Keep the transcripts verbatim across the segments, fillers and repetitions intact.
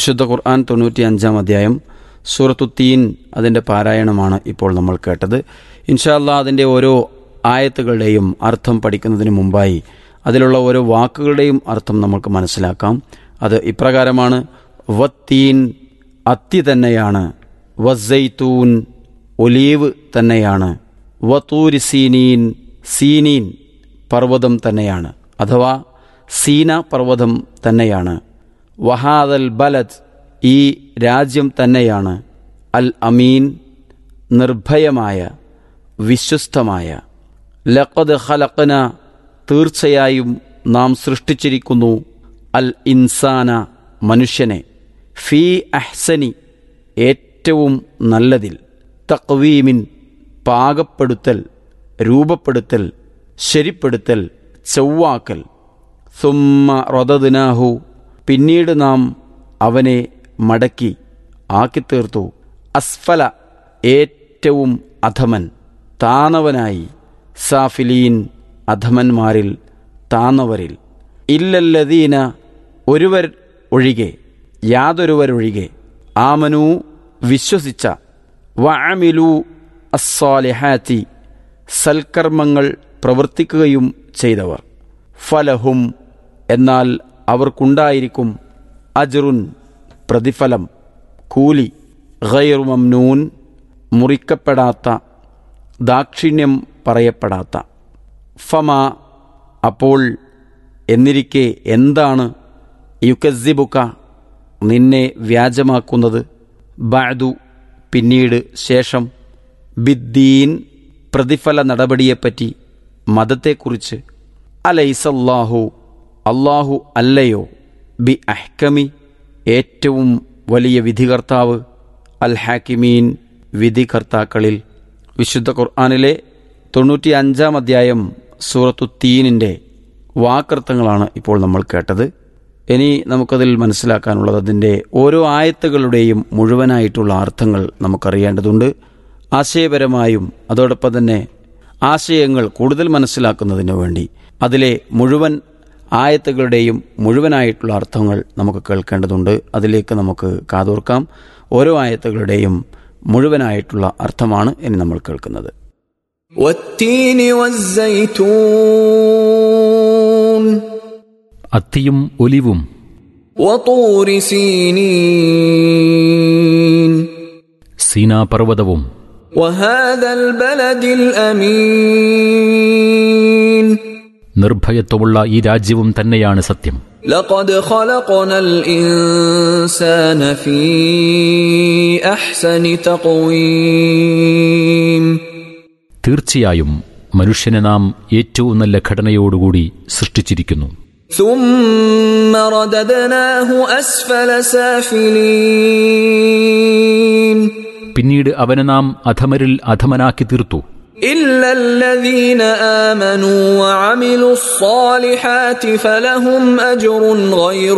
വിശുദ്ധ ഖുർആൻ തൊണ്ണൂറ്റി അഞ്ചാം അധ്യായം സൂറത്തു തീൻ അതിൻ്റെ പാരായണമാണ് ഇപ്പോൾ നമ്മൾ കേട്ടത്. ഇൻഷാ അല്ലാഹ് അതിൻ്റെ ഓരോ ആയത്തുകളുടെയും അർത്ഥം പഠിക്കുന്നതിന് മുമ്പായി അതിലുള്ള ഓരോ വാക്കുകളുടെയും അർത്ഥം നമുക്ക് മനസ്സിലാക്കാം. അത് ഇപ്രകാരമാണ്: വത്തീൻ അത്തി തന്നെയാണ്, വസ്സൈത്തൂൻ ഒലീവ് തന്നെയാണ്, വതൂരി സീനീൻ സീനീൻ പർവ്വതം തന്നെയാണ് അഥവാ സീന പർവ്വതം തന്നെയാണ്, വഹാദൽ ബലദ് ഈ രാജ്യം തന്നെയാണ്, അൽ അമീൻ നിർഭയമായ വിശ്വസ്തമായ, ലഖദ് ഖലഖ്ന തീർച്ചയായും നാം സൃഷ്ടിച്ചിരിക്കുന്നു, അൽ ഇൻസാന മനുഷ്യനെ, ഫീ അഹ്സനി ഏറ്റവും നല്ലതിൽ, തഖ്വീമിൻ പാകപ്പെടുത്തൽ, രൂപപ്പെടുത്തൽ, ശരിപ്പെടുത്തൽ, ചൊവ്വാക്കൽ, സുമ്മ റദദ്നാഹു പിന്നീട് നാം അവനെ മടക്കി ആക്കിത്തീർത്തു, അസ്ഫല ഏറ്റവും അധമൻ താന്നവനായി, സാഫിലീൻ അധമന്മാരിൽ താന്നവരിൽ, ഇല്ലല്ലദീന ഒരുവർ ഒഴികെ യാതൊരുവരൊഴികെ, ആമനു വിശ്വസിച്ച, വഅമിലു അസ്സാലിഹാത്തി സൽക്കർമ്മങ്ങൾ പ്രവർത്തിക്കുകയും ചെയ്തവർ, ഫലഹും എന്നാൽ അവർക്കുണ്ടായിരിക്കും, അജ്റുൻ പ്രതിഫലം, കൂലി, ഗൈറു മംനൂൻ മുറിക്കപ്പെടാത്ത, ദാക്ഷിണ്യം പറയപ്പെടാത്ത, ഫമ അപ്പോൾ എന്നിരിക്കെ എന്താണ്, യുകസ്സിബുക നിന്നെ വ്യാജമാക്കുന്നത്, ബഅദു പിന്നീട് ശേഷം, ബിദ്ദീൻ പ്രതിഫല നടപടിയെപ്പറ്റി മതത്തെക്കുറിച്ച്, അലൈസല്ലാഹു അല്ലാഹു അല്ലയോ, ബി അഹ്കമി ഏറ്റവും വലിയ വിധികർത്താവ്, അൽ ഹാക്കിമീൻ വിധികർത്താക്കളിൽ. വിശുദ്ധ ഖുർആനിലെ തൊണ്ണൂറ്റി അഞ്ചാം അധ്യായം സൂറത്തു തീനിൻ്റെ വാക്കർത്ഥങ്ങളാണ് ഇപ്പോൾ നമ്മൾ കേട്ടത്. ഇനി നമുക്കതിൽ മനസ്സിലാക്കാനുള്ളത് അതിൻ്റെ ഓരോ ആയത്തുകളുടെയും മുഴുവനായിട്ടുള്ള അർത്ഥങ്ങൾ നമുക്കറിയേണ്ടതുണ്ട്. ആശയപരമായും അതോടൊപ്പം തന്നെ ആശയങ്ങൾ കൂടുതൽ മനസ്സിലാക്കുന്നതിന് വേണ്ടി അതിലെ മുഴുവൻ ആയത്തുകളുടെയും മുഴുവനായിട്ടുള്ള അർത്ഥങ്ങൾ നമുക്ക് കേൾക്കേണ്ടതുണ്ട്. അതിലേക്ക് നമുക്ക് കാതോർക്കാം. ഓരോ ആയത്തുകളുടെയും മുഴുവനായിട്ടുള്ള അർത്ഥമാണ് ഇനി നമ്മൾ കേൾക്കുന്നത്. അത്തിയും ഒലിവും, സീനാ പർവ്വതവും, നിർഭയത്വമുള്ള ഈ രാജ്യവും തന്നെയാണ് സത്യം. ലഖദ് ഖലഖനൽ ഇൻസാന ഫീ അഹ്സനി തഖ്വീം തീർച്ചയായും മനുഷ്യനെ നാം ഏറ്റവും നല്ല ഘടനയോടുകൂടി സൃഷ്ടിച്ചിരിക്കുന്നു. ثم رددناه أسفل سافلين പിന്നീട് അവനെ നാം അധമരിൽ അധമനാക്കി തീർത്തു. إلا الذين آمنوا وعملوا الصالحات فلهم أجر غير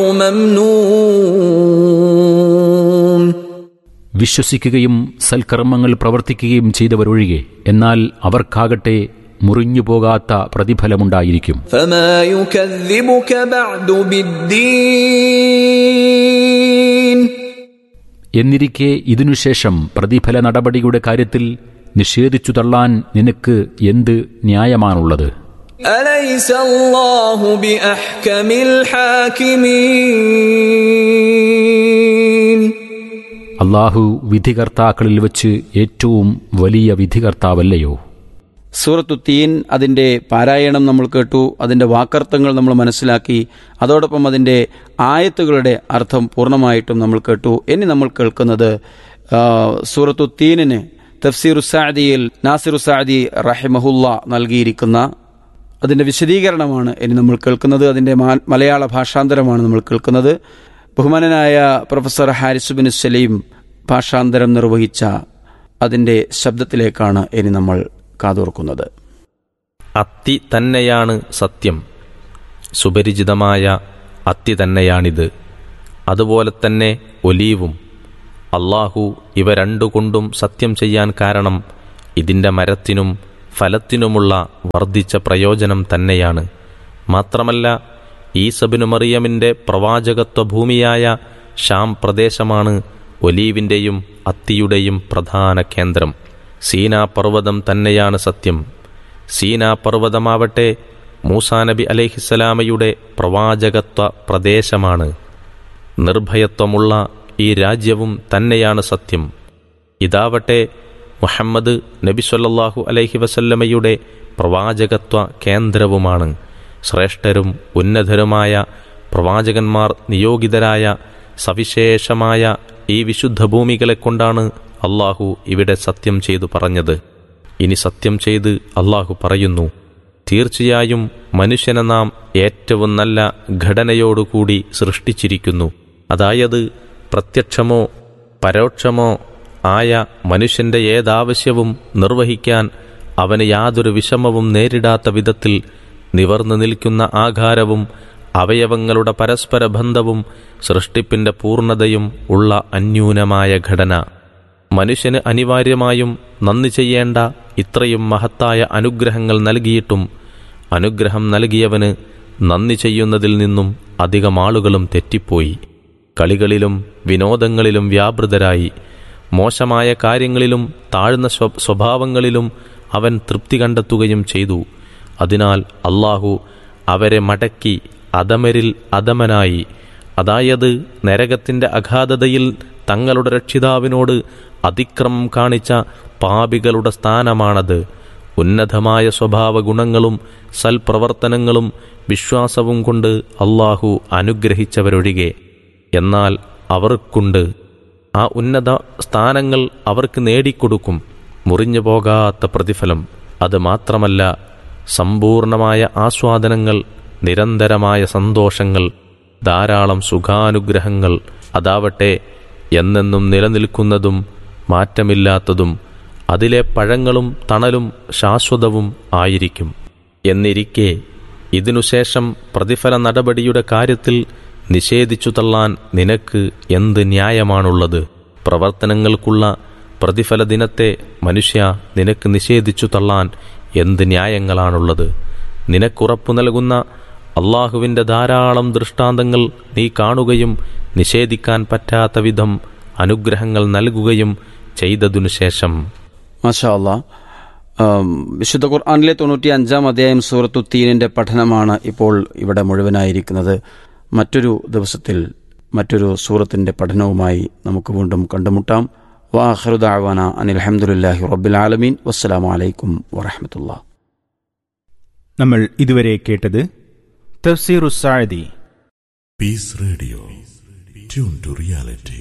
ممنون വിശ്വസിക്കുകയും സൽക്കർമ്മങ്ങൾ പ്രവർത്തിക്കുകയും ചെയ്തവരൊഴികെ, എന്നാൽ അവർക്കാകട്ടെ മുറിഞ്ഞുപോകാത്ത പ്രതിഫലമുണ്ടായിരിക്കും. فما يكذبك بعد بالدين എന്നിരിക്കെ ഇതിനുശേഷം പ്രതിഫല നടപടിയുടെ കാര്യത്തിൽ നിഷേധിച്ചു തള്ളാൻ നിനക്ക് എന്ത് ന്യായമാണുള്ളത്? أليس الله بأحكم الحاكمين അല്ലാഹു വിധികർത്താക്കളിൽ വച്ച് ഏറ്റവും വലിയ വിധികർത്താവല്ലയോ? സൂറത്തു തീൻ അതിൻ്റെ പാരായണം നമ്മൾ കേട്ടു, അതിൻ്റെ വാക്കർത്ഥങ്ങൾ നമ്മൾ മനസ്സിലാക്കി, അതോടൊപ്പം അതിൻ്റെ ആയത്തുകളുടെ അർത്ഥം പൂർണ്ണമായിട്ടും നമ്മൾ കേട്ടു. ഇനി നമ്മൾ കേൾക്കുന്നത് സൂറത്തു തീനിന് തഫ്സീറു സാദിയിൽ നാസിറു സാദി റഹിമഹുല്ല നൽകിയിരിക്കുന്ന അതിൻ്റെ വിശദീകരണമാണ് ഇനി നമ്മൾ കേൾക്കുന്നത്. അതിൻ്റെ മലയാള ഭാഷാന്തരമാണ് നമ്മൾ കേൾക്കുന്നത്. ബഹുമാനനായ പ്രൊഫസർ ഹാരിസ് ബിൻ സലീം ഭാഷാന്തരം നിർവഹിച്ച അതിൻ്റെ ശബ്ദത്തിലേക്കാണ് ഇനി നമ്മൾ കാതോർക്കുന്നത്. അത്തി തന്നെയാണ് സത്യം, സുപരിചിതമായ അത്തി തന്നെയാണിത്. അതുപോലെ തന്നെ ഒലീവും. അല്ലാഹു ഇവ രണ്ടുകൊണ്ടും സത്യം ചെയ്യാൻ കാരണം ഇതിൻ്റെ മരത്തിനും ഫലത്തിനുമുള്ള വർദ്ധിച്ച പ്രയോജനം തന്നെയാണ്. മാത്രമല്ല ഈസബിനു മറിയമിൻ്റെ പ്രവാചകത്വ ഭൂമിയായ ഷാം പ്രദേശമാണ് ഒലീവിൻ്റെയും അത്തിയുടെയും പ്രധാന കേന്ദ്രം. സീനാ പർവ്വതം തന്നെയാണ് സത്യം. സീനാ പർവ്വതമാവട്ടെ മൂസാ നബി അലൈഹിസ്സലാമയുടെ പ്രവാചകത്വ പ്രദേശമാണ്. നിർഭയത്വമുള്ള ഈ രാജ്യവും തന്നെയാണ് സത്യം. ഇതാവട്ടെ മുഹമ്മദ് നബി സല്ലല്ലാഹു അലൈഹി വസല്ലമയുടെ പ്രവാചകത്വ കേന്ദ്രവുമാണ്. ശ്രേഷ്ഠരും ഉന്നതരുമായ പ്രവാചകന്മാർ നിയോഗിതരായ സവിശേഷമായ ഈ വിശുദ്ധ ഭൂമികളെ കൊണ്ടാണ് അള്ളാഹു ഇവിടെ സത്യം ചെയ്തു പറഞ്ഞത്. ഇനി സത്യം ചെയ്ത് അള്ളാഹു പറയുന്നു, തീർച്ചയായും മനുഷ്യനെ നാം ഏറ്റവും നല്ല ഘടനയോടുകൂടി സൃഷ്ടിച്ചിരിക്കുന്നു. അതായത് പ്രത്യക്ഷമോ പരോക്ഷമോ ആയ മനുഷ്യന്റെ ഏതാവശ്യവും നിർവഹിക്കാൻ അവന് യാതൊരു വിഷമവും നേരിടാത്ത വിധത്തിൽ നിവർന്നു നിൽക്കുന്ന ആകാരവും അവയവങ്ങളുടെ പരസ്പര ബന്ധവും സൃഷ്ടിപ്പിന്റെ പൂർണ്ണതയും ഉള്ള അന്യൂനമായ ഘടന. മനുഷ്യന് അനിവാര്യമായും നന്ദി ചെയ്യേണ്ട ഇത്രയും മഹത്തായ അനുഗ്രഹങ്ങൾ നൽകിയിട്ടും അനുഗ്രഹം നൽകിയവന് നന്ദി ചെയ്യുന്നതിൽ നിന്നും അധികം ആളുകളും തെറ്റിപ്പോയി. കളികളിലും വിനോദങ്ങളിലും വ്യാപൃതരായി മോശമായ കാര്യങ്ങളിലും താഴ്ന്ന സ്വഭാവങ്ങളിലും അവൻ തൃപ്തി കണ്ടെത്തുകയും ചെയ്തു. അതിനാൽ അള്ളാഹു അവരെ മടക്കി അധമരിൽ അധമനായി, അതായത് നരകത്തിന്റെ അഗാധതയിൽ തങ്ങളുടെ രക്ഷിതാവിനോട് അതിക്രമം കാണിച്ച പാപികളുടെ സ്ഥാനമാണത്. ഉന്നതമായ സ്വഭാവ ഗുണങ്ങളും സൽപ്രവർത്തനങ്ങളും വിശ്വാസവും കൊണ്ട് അള്ളാഹു അനുഗ്രഹിച്ചവരൊഴികെ. എന്നാൽ അവർക്കുണ്ട് ആ ഉന്നത സ്ഥാനങ്ങൾ അവർക്ക് നേടിക്കൊടുക്കും മുറിഞ്ഞു പോകാത്ത പ്രതിഫലം. അത് മാത്രമല്ല, സമ്പൂർണമായ ആസ്വാദനങ്ങൾ, നിരന്തരമായ സന്തോഷങ്ങൾ, ധാരാളം സുഖാനുഗ്രഹങ്ങൾ. അതാവട്ടെ എന്നെന്നും നിലനിൽക്കുന്നതും മാറ്റമില്ലാത്തതും അതിലെ പഴങ്ങളും തണലും ശാശ്വതവും ആയിരിക്കും. എന്നിരിക്കെ ഇതിനുശേഷം പ്രതിഫല നടപടിയുടെ കാര്യത്തിൽ നിഷേധിച്ചു തള്ളാൻ നിനക്ക് എന്ത് ന്യായമാണുള്ളത്? പ്രവർത്തനങ്ങൾക്കുള്ള പ്രതിഫല ദിനത്തെ മനുഷ്യ നിനക്ക് നിഷേധിച്ചു തള്ളാൻ എന്ത് ന്യായങ്ങളാണുള്ളത്? നിനക്കുറപ്പു നൽകുന്ന അള്ളാഹുവിൻ്റെ ധാരാളം ദൃഷ്ടാന്തങ്ങൾ നീ കാണുകയും നിഷേധിക്കാൻ പറ്റാത്ത വിധം അനുഗ്രഹങ്ങൾ നൽകുകയും ചെയ്തതിനു ശേഷം. മാഷാ അല്ലാ. വിശുദ്ധ ഖുർആനിലെ തൊണ്ണൂറ്റി അഞ്ചാം അധ്യായം സൂറത്തു തീനിന്റെ പഠനമാണ് ഇപ്പോൾ ഇവിടെ മുഴുവനായിരിക്കുന്നത്. മറ്റൊരു ദിവസത്തിൽ മറ്റൊരു സൂറത്തിന്റെ പഠനവുമായി നമുക്ക് വീണ്ടും കണ്ടുമുട്ടാം. വആഖിറു ദഅവാന അനിൽ ഹംദുലില്ലാഹി റബ്ബിൽ ആലമീൻ. വസ്സലാമു അലൈക്കും വറഹ്മത്തുള്ളാഹി. നമ്മൾ ഇതുവരെ കേട്ടത് തഫ്സീറുസ് Saadi. Piece radio, tune to reality.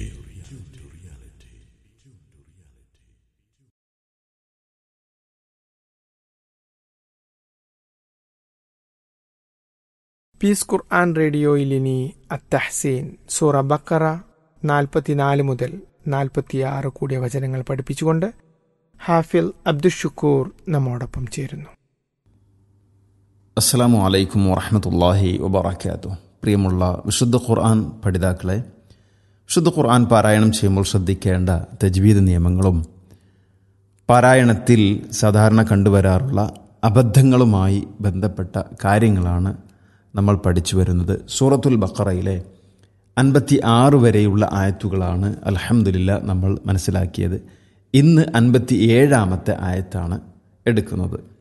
Piece ഖുർആൻ റേഡിയോയിൽ ഇനി അത്തഹ്സീൻ സൂറ ബക്കറ നാൽപ്പത്തിനാല് മുതൽ നാൽപ്പത്തിയാറ് കൂടിയ വചനങ്ങൾ പഠിപ്പിച്ചുകൊണ്ട് ഹാഫിൽ അബ്ദുഷുക്കൂർ നമ്മോടൊപ്പം ചേരുന്നു. അസ്സലാമു അലൈക്കും വറഹ്മത്തുള്ളാഹി വബറകാതുഹു. പ്രിയമുള്ള വിശുദ്ധ ഖുർആൻ പഠിതാക്കളെ, വിശുദ്ധ ഖുർആൻ പാരായണം ചെയ്യുമ്പോൾ ശ്രദ്ധിക്കേണ്ട തജ്വീദ് നിയമങ്ങളും പാരായണത്തിൽ സാധാരണ കണ്ടുവരാറുള്ള അബദ്ധങ്ങളുമായി ബന്ധപ്പെട്ട കാര്യങ്ങളാണ് നമ്മൾ പഠിച്ചു വരുന്നത്. സൂറത്തുൽ ബഖറയിലെ അൻപത്തി ആറ് വരെയുള്ള ആയത്തുകളാണ് അൽഹംദുലില്ലാ നമ്മൾ മനസ്സിലാക്കിയത്. ഇന്ന് അൻപത്തി ഏഴാമത്തെ ആയത്താണ് എടുക്കുന്നത്.